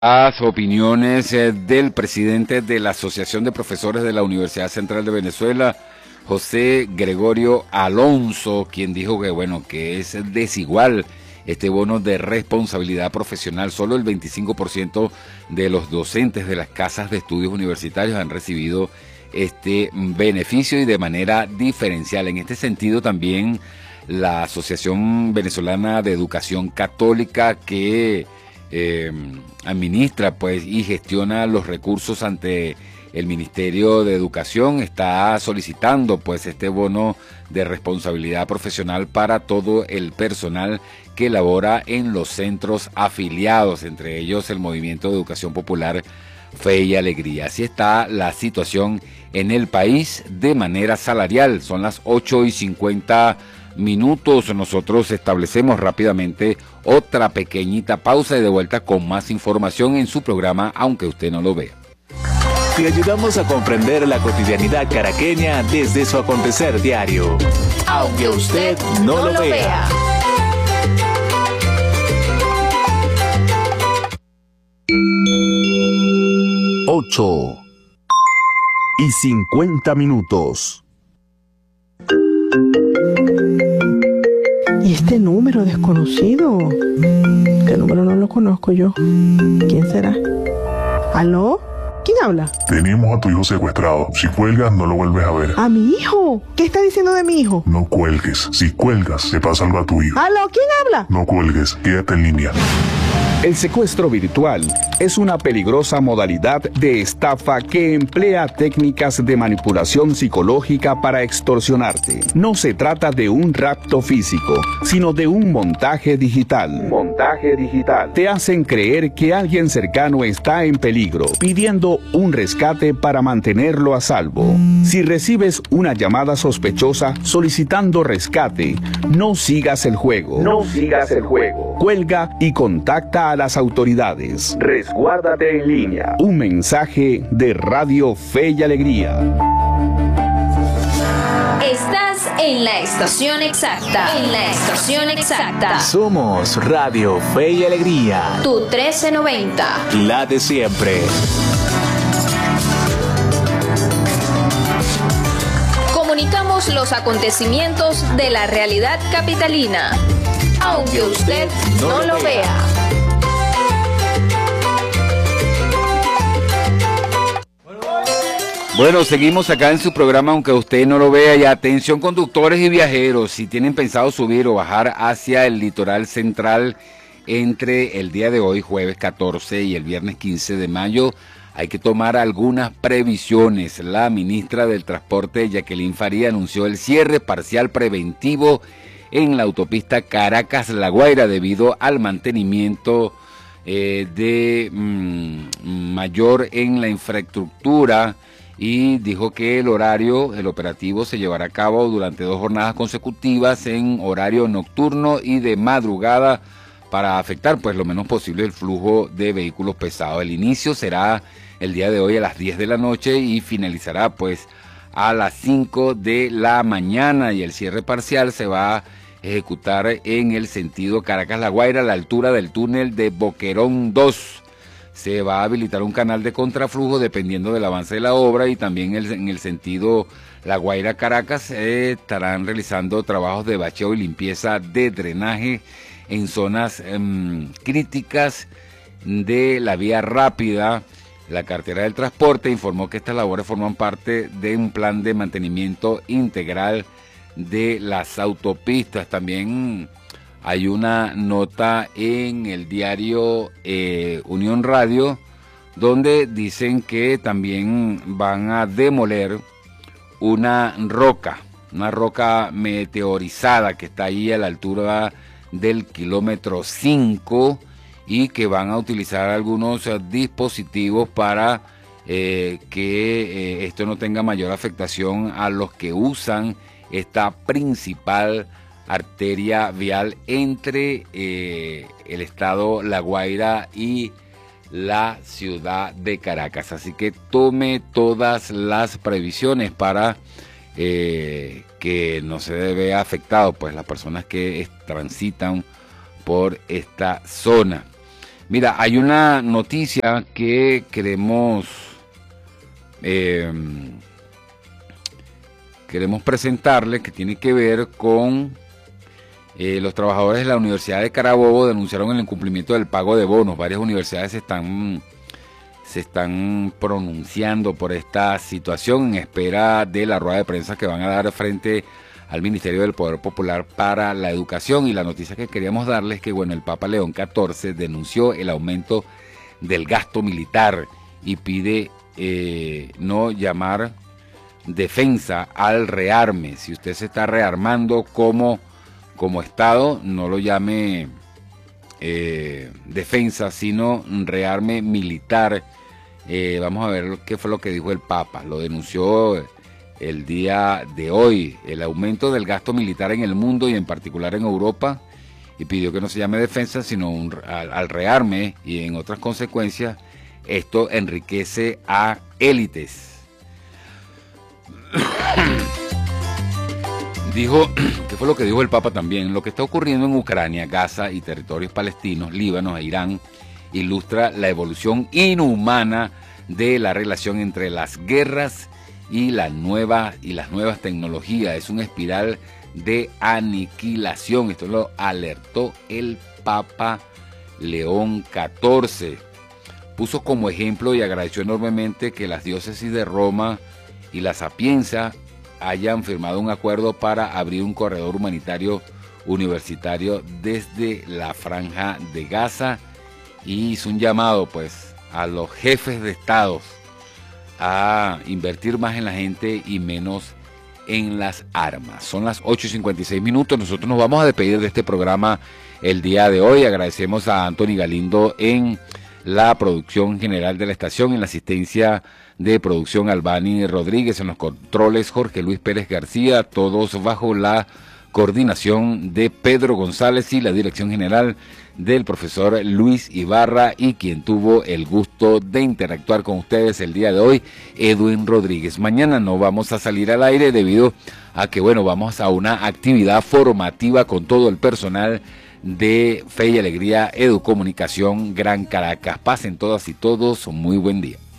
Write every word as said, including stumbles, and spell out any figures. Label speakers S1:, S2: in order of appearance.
S1: Las opiniones eh, del presidente de la Asociación de Profesores de la Universidad Central de Venezuela, José Gregorio Alonso, quien dijo que bueno, que es desigual este bono de responsabilidad profesional. Solo el veinticinco por ciento de los docentes de las casas de estudios universitarios han recibido este beneficio y de manera diferencial. En este sentido también la Asociación Venezolana de Educación Católica, que Eh, administra pues y gestiona los recursos ante el Ministerio de Educación, está solicitando pues este bono de responsabilidad profesional para todo el personal que labora en los centros afiliados, entre ellos el Movimiento de Educación Popular Fe y Alegría. Así está la situación en el país de manera salarial. Son las ocho y cincuenta minutos. Nosotros establecemos rápidamente otra pequeñita pausa y de vuelta con más información en su programa Aunque Usted No Lo Vea.
S2: Te ayudamos a comprender la cotidianidad caraqueña desde su acontecer diario. Aunque usted no, no lo vea. vea.
S3: Ocho y cincuenta minutos.
S4: ¿Y este número desconocido? ¿Qué número no lo conozco yo? ¿Quién será? ¿Aló? ¿Quién habla?
S5: Tenemos a tu hijo secuestrado. Si cuelgas, no lo vuelves a ver.
S4: ¿A mi hijo? ¿Qué está diciendo de mi hijo?
S5: No cuelgues. Si cuelgas, te pasa algo a tu hijo.
S4: ¿Aló? ¿Quién habla?
S5: No cuelgues. Quédate en línea.
S3: El secuestro virtual es una peligrosa modalidad de estafa que emplea técnicas de manipulación psicológica para extorsionarte. No se trata de un rapto físico, sino de un montaje digital. Montaje digital. Te hacen creer que alguien cercano está en peligro, pidiendo un rescate para mantenerlo a salvo. Si recibes una llamada sospechosa solicitando rescate, no sigas el juego. No sigas el juego. Cuelga y contacta a las autoridades. Resguárdate en línea. Un mensaje de Radio Fe y Alegría.
S6: Estás en la estación exacta. En la estación exacta.
S2: Somos Radio Fe y Alegría.
S6: Tu trece noventa.
S2: La de siempre.
S6: Comunicamos los acontecimientos de la realidad capitalina. Aunque usted no lo vea.
S1: Bueno, seguimos acá en su programa Aunque Usted No Lo Vea. Y atención, conductores y viajeros, si tienen pensado subir o bajar hacia el litoral central entre el día de hoy, jueves catorce, y el viernes quince de mayo, hay que tomar algunas previsiones. La ministra del Transporte, Jacqueline Faría, anunció el cierre parcial preventivo en la autopista Caracas-La Guaira debido al mantenimiento eh, de mmm, mayor en la infraestructura, y dijo que el horario, el operativo se llevará a cabo durante dos jornadas consecutivas en horario nocturno y de madrugada para afectar pues lo menos posible el flujo de vehículos pesados. El inicio será el día de hoy a las diez de la noche y finalizará pues a las cinco de la mañana, y el cierre parcial se va a ejecutar en el sentido Caracas-La Guaira a la altura del túnel de Boquerón dos. Se va a habilitar un canal de contraflujo dependiendo del avance de la obra, y también el, en el sentido La Guaira-Caracas eh, estarán realizando trabajos de bacheo y limpieza de drenaje en zonas eh, críticas de la vía rápida. La cartera del transporte informó que estas labores forman parte de un plan de mantenimiento integral de las autopistas. También hay una nota en el diario eh, Unión Radio donde dicen que también van a demoler una roca, una roca meteorizada que está ahí a la altura del kilómetro cinco, y que van a utilizar algunos dispositivos para eh, que eh, esto no tenga mayor afectación a los que usan esta principal arteria vial entre eh, el estado La Guaira y la ciudad de Caracas. Así que tome todas las previsiones para eh, que no se vea afectado pues las personas que es, transitan por esta zona. Mira, hay una noticia que queremos eh, queremos presentarle que tiene que ver con eh, los trabajadores de la Universidad de Carabobo denunciaron el incumplimiento del pago de bonos. Varias universidades están se están pronunciando por esta situación en espera de la rueda de prensa que van a dar frente al Ministerio del Poder Popular para la Educación. Y la noticia que queríamos darles es que, bueno, el Papa León catorce denunció el aumento del gasto militar y pide eh, no llamar defensa al rearme. Si usted se está rearmando como, como Estado, no lo llame eh, defensa, sino rearme militar. Eh, vamos a ver qué fue lo que dijo el Papa. Lo denunció el día de hoy, el aumento del gasto militar en el mundo y en particular en Europa, y pidió que no se llame defensa, sino un, al, al rearme, y en otras consecuencias, esto enriquece a élites. Dijo, ¿qué fue lo que dijo el Papa también? Lo que está ocurriendo en Ucrania, Gaza y territorios palestinos, Líbano e Irán, ilustra la evolución inhumana de la relación entre las guerras y, la nueva, y las nuevas tecnologías. Es una espiral de aniquilación. Esto lo alertó el Papa León catorce. Puso como ejemplo y agradeció enormemente que las diócesis de Roma y la Sapienza hayan firmado un acuerdo para abrir un corredor humanitario universitario desde la Franja de Gaza, y hizo un llamado pues a los jefes de estados a invertir más en la gente y menos en las armas. Son las ocho y cincuenta y seis minutos. Nosotros nos vamos a despedir de este programa el día de hoy. Agradecemos a Anthony Galindo en la producción general de la estación, en la asistencia de producción Albani Rodríguez, en los controles Jorge Luis Pérez García, todos bajo la coordinación de Pedro González y la dirección general del profesor Luis Ibarra, y quien tuvo el gusto de interactuar con ustedes el día de hoy, Edwin Rodríguez. Mañana no vamos a salir al aire debido a que, bueno, vamos a una actividad formativa con todo el personal de Fe y Alegría Educomunicación Gran Caracas. Pasen todas y todos, muy buen día.